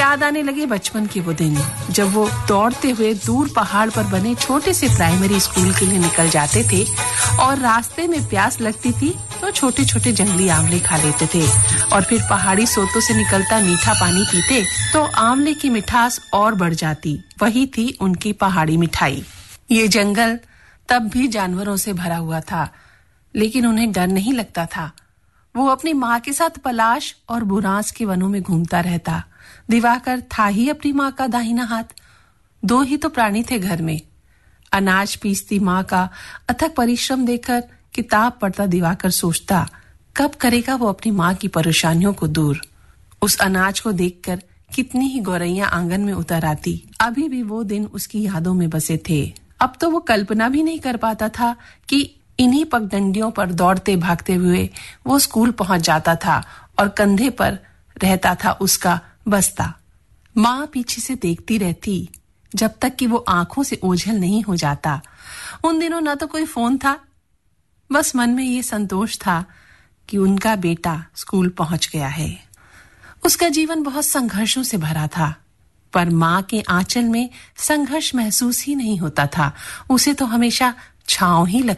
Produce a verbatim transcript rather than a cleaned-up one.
याद आने लगे बचपन के वो दिन जब वो दौड़ते हुए दूर पहाड़ पर बने छोटे से प्राइमरी स्कूल के लिए निकल जाते थे और रास्ते में प्यास लगती थी तो छोटे छोटे जंगली आंवले खा लेते थे और फिर पहाड़ी सोतों से निकलता मीठा पानी पीते तो आंवले की मिठास और बढ़ जाती। वही थी उनकी पहाड़ी मिठाई। ये जंगल तब भी जानवरों से भरा हुआ था, लेकिन उन्हें डर नहीं लगता था। वो अपनी माँ के साथ पलाश और बुरांस के वनों में घूमता रहता। दिवाकर था ही अपनी माँ का दाहिना हाथ। दो ही तो प्राणी थे घर में। अनाज पीसती माँ का अथक परिश्रम देखकर किताब पढ़ता दिवाकर सोचता, कब करेगा वो अपनी माँ की परेशानियों को दूर। उस अनाज को देखकर कितनी ही गौरैया आंगन में उतर आती। अभी भी वो दिन उसकी यादों में बसे थे। अब तो वो कल्पना भी नहीं कर पाता था कि इन्हीं पगडंडियों पर दौड़ते भागते हुए वो स्कूल पहुंच जाता था और कंधे पर रहता था उसका बस्ता। माँ पीछे से देखती रहती जब तक कि वो आंखों से ओझल नहीं हो जाता। उन दिनों ना तो कोई फोन था, बस मन में ये संतोष था कि उनका बेटा स्कूल पहुंच गया है। उसका जीवन बहुत संघर्षों से भरा था, पर माँ के आंचल में संघर्ष महसूस ही नहीं होता था। उसे तो हमेशा छांव ही लगती